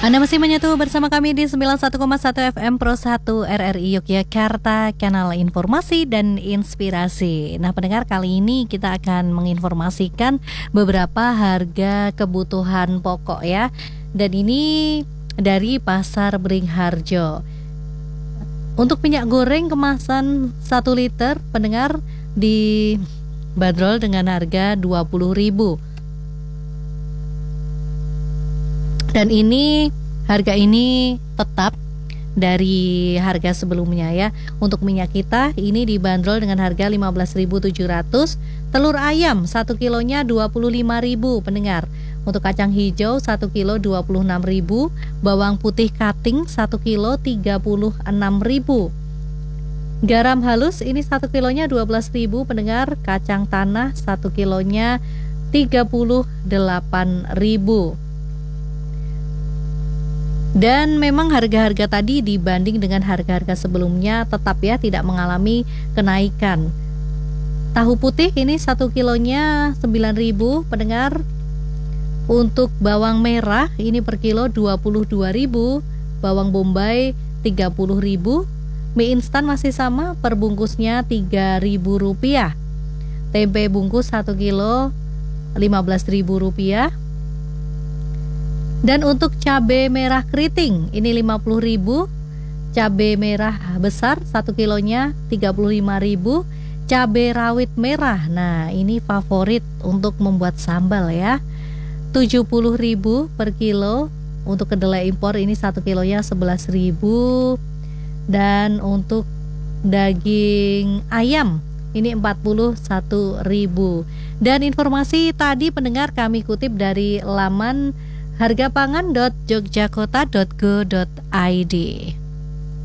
Anda masih menyatu bersama kami di 91,1 FM Pro 1 RRI Yogyakarta, kanal informasi dan inspirasi. Nah, pendengar, kali ini kita akan menginformasikan beberapa harga kebutuhan pokok ya. Dan ini dari Pasar Beringharjo. Untuk minyak goreng kemasan 1 liter, pendengar, dibanderol dengan harga 20.000. Dan harga ini tetap dari harga sebelumnya ya. Untuk minyak kita ini dibanderol dengan harga 15.700. Telur ayam 1 kilonya 25.000, pendengar. Untuk kacang hijau 1 kilo 26.000. Bawang putih cutting 1 kilo 36.000. Garam halus ini 1 kilonya 12.000, pendengar. Kacang tanah 1 kilonya 38.000. Dan memang harga-harga tadi dibanding dengan harga-harga sebelumnya tetap ya tidak mengalami kenaikan. Tahu putih ini 1 kilonya 9.000, pendengar. Untuk bawang merah ini per kilo 22.000, bawang bombay 30.000, mie instan masih sama, per bungkusnya Rp3.000. Tempe bungkus 1 kilo Rp15.000. Dan untuk cabai merah keriting ini 50.000. Cabai merah besar 1 kilonya 35.000. Cabai rawit merah, nah ini favorit untuk membuat sambal ya, 70.000 per kilo. Untuk kedelai impor ini 1 kilonya 11.000. Dan untuk daging ayam ini 41.000. Dan informasi tadi, pendengar, kami kutip dari laman hargapangan.jogjakota.go.id.